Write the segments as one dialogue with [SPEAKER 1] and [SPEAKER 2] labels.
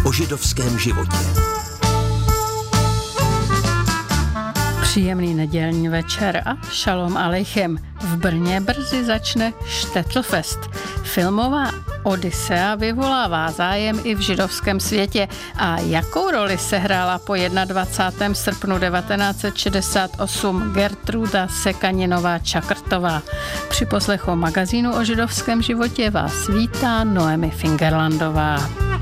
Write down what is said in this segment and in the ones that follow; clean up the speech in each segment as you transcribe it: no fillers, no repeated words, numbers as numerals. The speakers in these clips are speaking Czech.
[SPEAKER 1] o židovském životě.
[SPEAKER 2] Příjemný nedělní večer a šalom alejchem. V Brně brzy začne Štetlfest. Filmová Odysea vyvolává zájem i v židovském světě. A jakou roli sehrála po 21. srpnu 1968 Gertruda Sekaninová-Čakrtová? Při poslechu magazínu o židovském životě vás vítá Noemi Fingerlandová.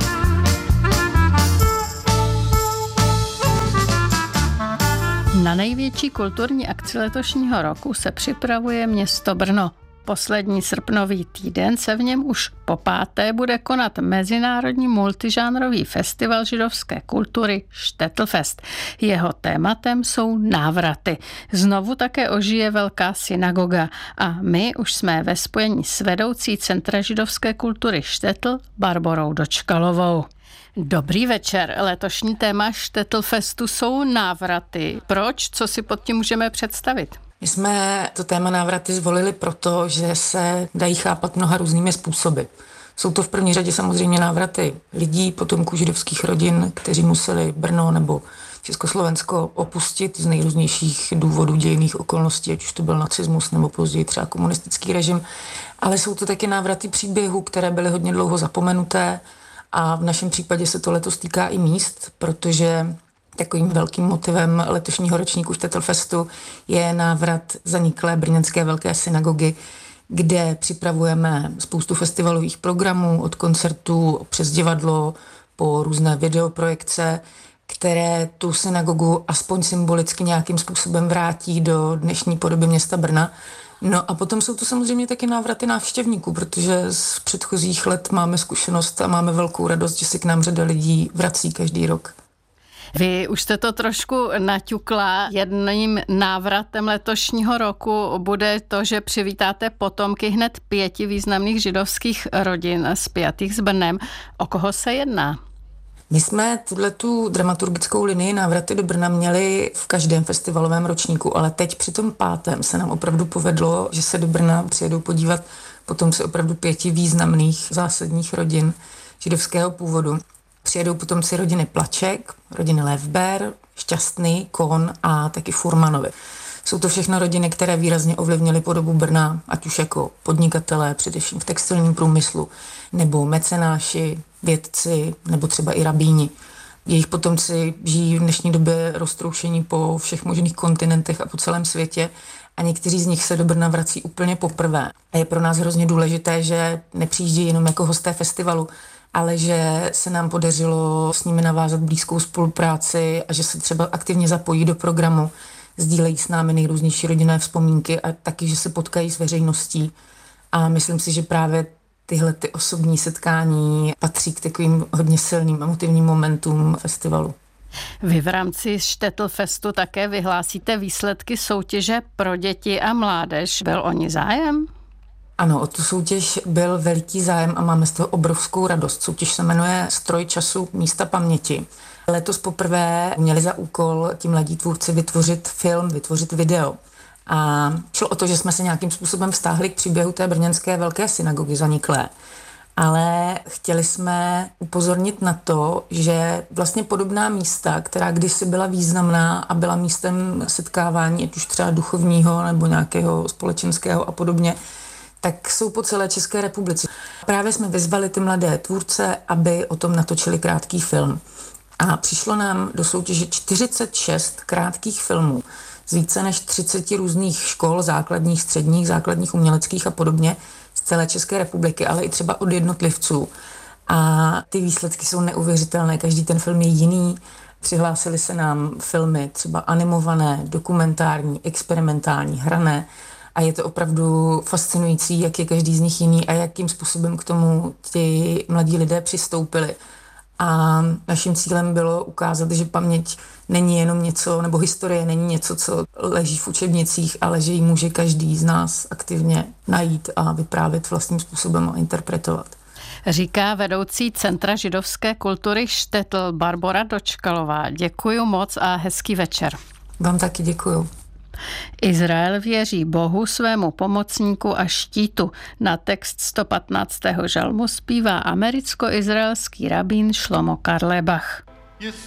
[SPEAKER 2] Na největší kulturní akci letošního roku se připravuje město Brno. Poslední srpnový týden se v něm už po páté bude konat mezinárodní multižánrový festival židovské kultury Štetlfest. Jeho tématem jsou návraty. Znovu také ožije velká synagoga a my už jsme ve spojení s vedoucí Centra židovské kultury Štetl Barborou Dočkalovou. Dobrý večer. Letošní téma Štetlfestu jsou návraty. Proč? Co si pod tím můžeme představit?
[SPEAKER 3] My jsme to téma návraty zvolili proto, že se dají chápat mnoha různými způsoby. Jsou to v první řadě samozřejmě návraty lidí, potomků židovských rodin, kteří museli Brno nebo Československo opustit z nejrůznějších důvodů dějinných okolností, ať už to byl nacismus nebo později třeba komunistický režim. Ale jsou to taky návraty příběhů, které byly hodně dlouho zapomenuté. A v našem případě se to letos týká i míst, protože takovým velkým motivem letošního ročníku Štetlfestu je návrat zaniklé brněnské velké synagogy, kde připravujeme spoustu festivalových programů, od koncertů přes divadlo po různé videoprojekce, které tu synagogu aspoň symbolicky nějakým způsobem vrátí do dnešní podoby města Brna. No a potom jsou to samozřejmě taky návraty návštěvníků, protože z předchozích let máme zkušenost a máme velkou radost, že se k nám řada lidí vrací každý rok.
[SPEAKER 2] Vy už jste to trošku naťukla. Jedním návratem letošního roku bude to, že přivítáte potomky hned 5 významných židovských rodin spjatých s Brnem. O koho se jedná?
[SPEAKER 3] My jsme tu dramaturgickou linii návraty do Brna měli v každém festivalovém ročníku, ale teď při tom 5. se nám opravdu povedlo, že se do Brna přijedou podívat potomci opravdu 5 významných zásadních rodin židovského původu. Přijedou potomci rodiny Plaček, rodiny Levber, Šťastný, Kohn a taky Furmanovi. Jsou to všechno rodiny, které výrazně ovlivnily podobu Brna, ať už jako podnikatelé, především v textilním průmyslu, nebo mecenáši, vědci, nebo třeba i rabíni. Jejich potomci žijí v dnešní době roztroušení po všech možných kontinentech a po celém světě a někteří z nich se do Brna vrací úplně poprvé. A je pro nás hrozně důležité, že nepřijíždějí jenom jako hosté festivalu, ale že se nám podařilo s nimi navázat blízkou spolupráci a že se třeba aktivně zapojí do programu, sdílejí s námi nejrůznější rodinné vzpomínky a taky, že se potkají s veřejností. A myslím si, že právě tyhle ty osobní setkání patří k takovým hodně silným emotivním momentům festivalu.
[SPEAKER 2] Vy v rámci Štetlfestu také vyhlásíte výsledky soutěže pro děti a mládež. Byl o ní zájem?
[SPEAKER 3] Ano, o tu soutěž byl veliký zájem a máme z toho obrovskou radost. Soutěž se jmenuje Stroj času místa paměti. Letos poprvé měli za úkol ti mladí tvůrci vytvořit film, vytvořit video. A šlo o to, že jsme se nějakým způsobem vztáhli k příběhu té brněnské velké synagogy zaniklé. Ale chtěli jsme upozornit na to, že vlastně podobná místa, která kdysi byla významná a byla místem setkávání, ať už třeba duchovního nebo nějakého společenského a podobně, tak jsou po celé České republice. Právě jsme vyzvali ty mladé tvůrce, aby o tom natočili krátký film. A přišlo nám do soutěže 46 krátkých filmů z více než 30 různých škol, základních, středních, základních uměleckých a podobně z celé České republiky, ale i třeba od jednotlivců. A ty výsledky jsou neuvěřitelné, každý ten film je jiný. Přihlásili se nám filmy třeba animované, dokumentární, experimentální, hrané. A je to opravdu fascinující, jak je každý z nich jiný a jakým způsobem k tomu ti mladí lidé přistoupili. A naším cílem bylo ukázat, že paměť není jenom něco, nebo historie není něco, co leží v učebnicích, ale že ji může každý z nás aktivně najít a vyprávět vlastním způsobem a interpretovat.
[SPEAKER 2] Říká vedoucí Centra židovské kultury Štetl Barbora Dočkalová. Děkuju moc a hezký večer.
[SPEAKER 3] Vám taky děkuju.
[SPEAKER 2] Izrael věří Bohu, svému pomocníku a štítu. Na text 115. žalmu zpívá americko-izraelský rabín Šlomo Carlebach.